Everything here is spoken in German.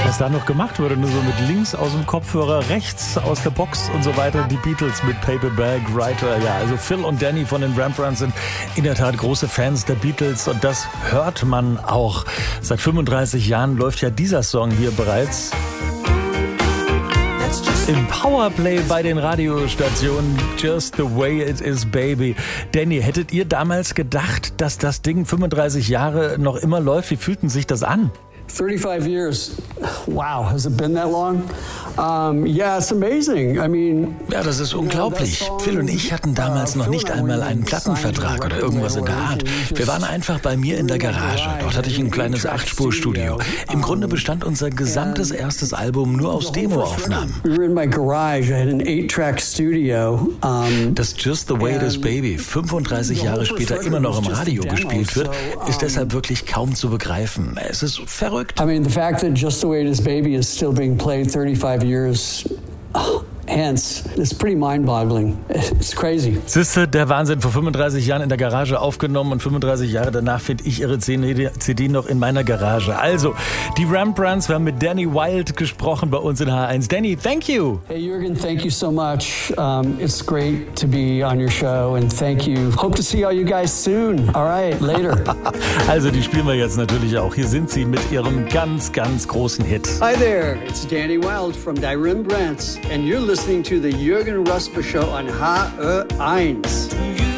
Was da noch gemacht wurde, nur so mit links aus dem Kopfhörer, rechts aus der Box und so weiter. Die Beatles mit Paper Bag Writer. Ja, also Phil und Danny von den Rembrandts sind in der Tat große Fans der Beatles und das hört man auch. Seit 35 Jahren läuft ja dieser Song hier bereits im Powerplay bei den Radiostationen. Just the way it is, baby. Danny, hättet ihr damals gedacht, dass das Ding 35 Jahre noch immer läuft? Wie fühlten sich das an? 35 years. Wow, has it been that long? Yeah, it's amazing. I mean, ja, das ist unglaublich. Phil und ich hatten damals noch nicht einmal einen Plattenvertrag oder irgendwas in der Art. Wir waren einfach bei mir in der Garage. Dort hatte ich ein kleines 8-Spur-Studio. Im Grunde bestand unser gesamtes erstes Album nur aus Demoaufnahmen. Dass Just the Way It Is, Baby 35 Jahre später immer noch im Radio gespielt wird, ist deshalb wirklich kaum zu begreifen. Es ist verrückt. I mean, the fact that Just the Way It Is, Baby is still being played 35 years hence, it's pretty mind-boggling. It's crazy. Siehste, der Wahnsinn, vor 35 Jahren in der Garage aufgenommen und 35 Jahre danach finde ich ihre CD noch in meiner Garage. Also, die Rembrandts, wir haben mit Danny Wilde gesprochen bei uns in H1. Danny, thank you. Hey Jürgen, thank you so much. It's great to be on your show and thank you. Hope to see all you guys soon. All right, later. Also, die spielen wir jetzt natürlich auch. Hier sind sie mit ihrem ganz, ganz großen Hit. Hi there, it's Danny Wilde from Die Rembrandts and you're listening to the Jürgen Rosper Show on H1.